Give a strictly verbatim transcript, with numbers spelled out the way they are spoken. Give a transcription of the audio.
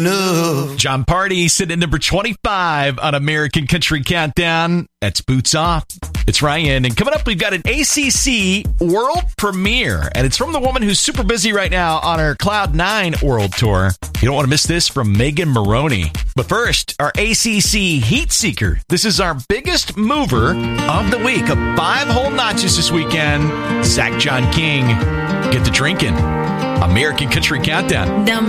John Party sitting at number twenty-five on American Country Countdown. That's Boots Off. It's Ryan. And coming up, we've got an A C C world premiere. And it's from the woman who's super busy right now on her Cloud nine world tour. You don't want to miss this from Megan Moroney. But first, our A C C Heat Seeker. This is our biggest mover of the week. Of five whole notches this weekend. Zach John King. Get to drinking. American Country Countdown. Number